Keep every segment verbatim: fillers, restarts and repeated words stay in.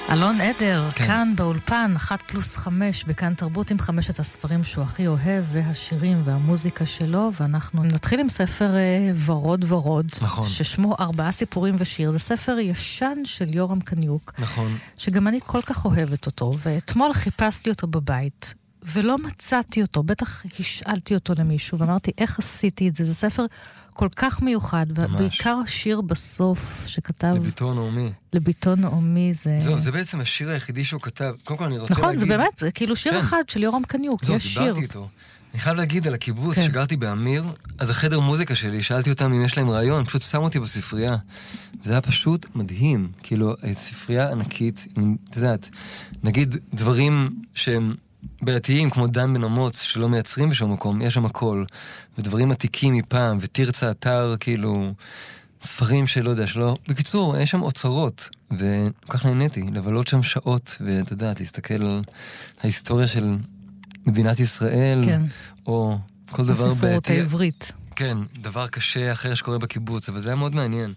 אלון עדר, כן. כאן באולפן, אחת פלוס חמש, בכאן תרבות עם חמשת הספרים שהוא הכי אוהב, והשירים והמוזיקה שלו, ואנחנו נתחיל עם ספר אה, ורוד ורוד, נכון. ששמו ארבעה סיפורים ושיר. זה ספר ישן של יורם קניוק, נכון. שגם אני כל כך אוהבת אותו, ואתמול חיפשתי אותו בבית, ולא מצאתי אותו, בטח השאלתי אותו למישהו, ואמרתי, איך עשיתי את זה? זה ספר כל כך מיוחד, ובעיקר השיר בסוף שכתב... לביתו נעמי. לביתו נעמי זה... זהו, זה בעצם השיר היחידי שהוא כתב. קודם כל אני רוצה נכון, להגיד... זה באמת, זה כאילו שיר כן. אחד של יורם קניוק, זהו, יש שיר. דיברתי איתו. אני חייב להגיד על הקיבוץ, כן. שגרתי באמיר, אז החדר מוזיקה שלי, שאלתי אותם אם יש להם רעיון, פשוט שמו אותי בספרייה. וזה היה פשוט מדהים. כאילו, ספרייה ענקית, עם, אתה יודעת, נגיד דברים שהם... בעייתיים, כמו דן בן אמוץ, שלא מייצרים בשום מקום, יש שם הכל. ודברים עתיקים מפעם, ותרצה אתר, כאילו, ספרים שלא יודע, שלא... בקיצור, יש שם אוצרות, וכל כך נהניתי, לבלות שם שעות, ואתה יודעת, להסתכל על ההיסטוריה של מדינת ישראל, כן. או כל דבר בעייתי. הספרות העברית. כן, דבר קשה אחר שקורה בקיבוץ, אבל זה היה מאוד מעניין.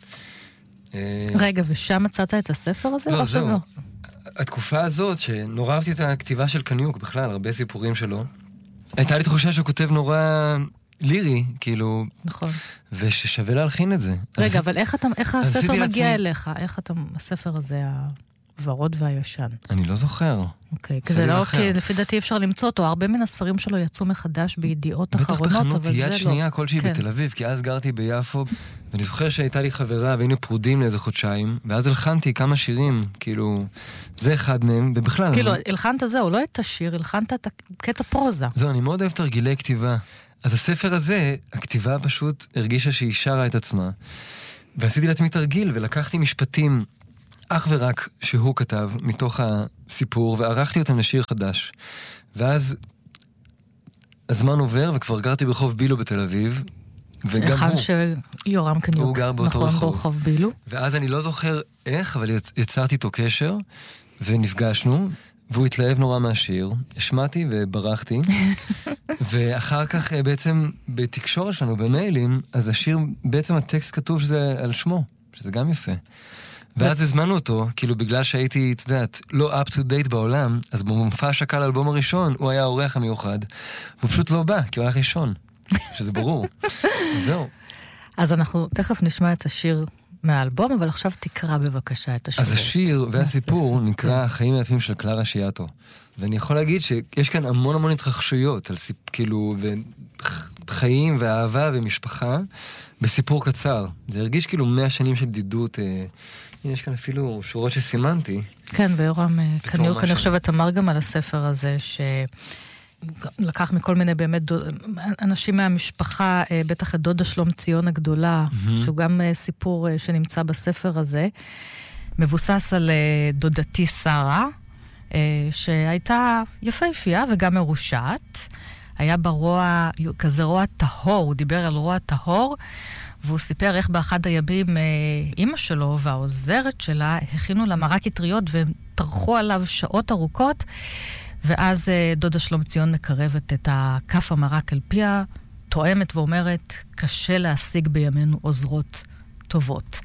רגע, ושם מצאת את הספר הזה? לא, זהו. התקופה הזאת, שנורא אהבתי את הכתיבה של קניוק, בכלל, הרבה סיפורים שלו, הייתה לי תחושה שהוא כותב נורא לירי, כאילו... נכון. וששווה להלחין את זה. רגע, אבל איך, אתה, איך הספר מגיע אליך? איך אתה, הספר הזה, הוורוד והישן? אני לא זוכר. אוקיי, כי זה לא, כי לפי דעתי אפשר למצוא אותו. הרבה מן הספרים שלו יצאו מחדש בידיעות אחרונות, אבל זה לא. בטח בחנות יד שנייה כלשהי בתל אביב, כי אז גרתי ביפו, ואני זוכר שהייתה לי חברה, והיינו פרודים לאיזה חודשיים, ואז הלחנתי כמה שירים, כאילו, זה אחד מהם, ובכלל... כאילו, הלחנת זהו, לא את השיר, הלחנת את קטע פרוזה. זהו, אני מאוד אוהב תרגילי כתיבה. אז הספר הזה, הכתיבה פשוט הרגישה שהיא שרה את עצמה, ועשיתי לעצמי תרגיל, ולקחתי משפטים אך ורק שהוא כתב מתוך הסיפור, וערכתי אותם לשיר חדש. ואז הזמן עובר, וכבר גרתי ברחוב בילו בתל אביב, וגם אחד הוא. שיורם קניוק. הוא גר באותו נכון, רחוב. ברחוב בילו. ואז אני לא זוכר איך, אבל יצ... יצרתי איתו קשר, ונפגשנו, והוא התלהב נורא מהשיר, השמעתי וברחתי, ואחר כך בעצם בתקשורת שלנו, במיילים, אז השיר, בעצם הטקסט כתוב שזה על שמו, שזה גם יפה. ואז הזמנו אותו, כאילו בגלל שהייתי, את יודעת, לא up to date בעולם, אז במופע שקל האלבום הראשון, הוא היה האורח המיוחד, והוא פשוט לא בא, כי הוא הלך ראשון, שזה ברור. זהו. אז אנחנו תכף נשמע את השיר מהאלבום, אבל עכשיו תקרא בבקשה את השיר. אז השיר והסיפור נקרא החיים היפים של קלרה שיאטו. ואני יכול להגיד שיש כאן המון המון התרחשויות, על סיפ... כאילו, וחיים ואהבה ומשפחה, בסיפור קצר. זה הרגיש כאילו מאה שנים של בדידות, אה... יש כאן אפילו שורות שסימנתי. כן, ויורם קניוק, אני חושבת, אמר גם על הספר הזה, שלקח מכל מיני באמת אנשים מהמשפחה, בטח את דודה שלום ציון הגדולה, שהוא גם סיפור שנמצא בספר הזה, מבוסס על דודתי שרה, שהייתה יפהפייה וגם מרושעת, היה ברוע, כזה רוע טהור, הוא דיבר על רוע טהור, והוא סיפר איך באחד הימים אמא שלו והעוזרת שלה הכינו לה מרק אטריות והם טרחו עליו שעות ארוכות, ואז דודה שלום ציון מקרבת את הכף המרק על פיה, תואמת ואומרת, קשה להשיג בימינו עוזרות טובות.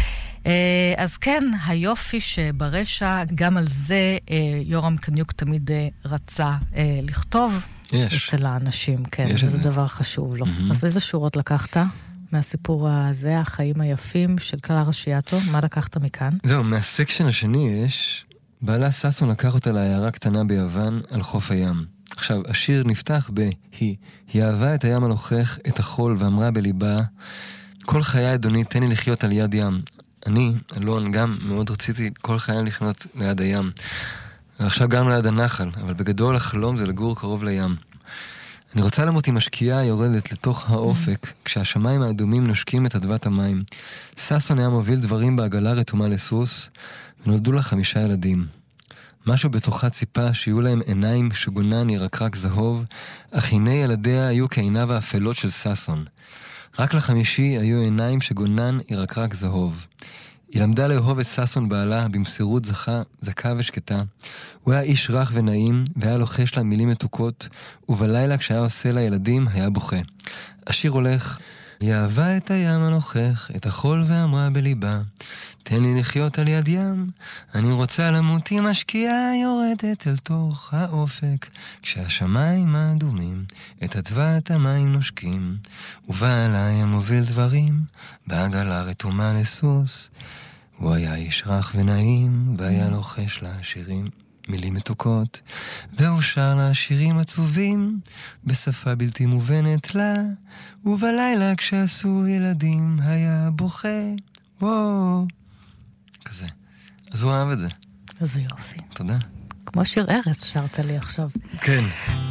אז כן, היופי שברשע, גם על זה יורם קניוק תמיד רצה לכתוב. יש. אצל האנשים, כן, יש וזה דבר חשוב לו. Mm-hmm. אז איזה שורות לקחת מהסיפור הזה, החיים היפים של קלרה שיאטו? מה לקחת מכאן? זהו, מהסקשן השני יש, בעלה ססון לקח אותה לעיירה קטנה ביוון על חוף הים. עכשיו, השיר נפתח ב-היא. היא אהבה את הים הלוחך, את החול, ואמרה בליבה, כל חיי אדוני, תן לי לחיות על יד ים. אני, אלון, גם מאוד רציתי כל חיי לחיות ליד הים. ועכשיו גם ליד הנחל, אבל בגדול החלום זה לגור קרוב לים. אני רוצה למות עם משקיעה יורדת לתוך האופק, כשהשמיים האדומים נושקים את אדוות המים. ססון היה מוביל דברים בעגלה רתומה לסוס, ונולדו לה חמישה ילדים. משהו בתוכה ציפה שיהיו להם עיניים שגונן ירקרק זהוב, אך הנה ילדיה היו כעיניו האפלות של ססון. רק לחמישי היו עיניים שגונן ירקרק זהוב. היא למדה לאהוב את ססון בעלה במסירות זכה, זכה ושקטה. הוא היה איש רך ונעים, והיה לוחש לה מילים מתוקות, ובלילה כשהיה עושה לילדים היה בוכה. השיר הולך, היא אהבה את הים הלוחך, את החול ואמרה בליבה, תן לי לחיות על יד ים, אני רוצה למות עם השקיעה יורדת אל תוך האופק, כשהשמיים האדומים את אדוות המים נושקים, ובעל הים מוביל דברים, בעגלה רתומה לסוס, הוא היה איש רך ונעים, והיה לוחש לה שירים, מילים מתוקות, והוא שר לה שירים עצובים, בשפה בלתי מובנת לה, ובלילה כשעשו ילדים היה בוכה, וואו. כזה. אז הוא אהב את זה. איזה יופי. תודה. כמו שיר ארץ שרת לי עכשיו. כן.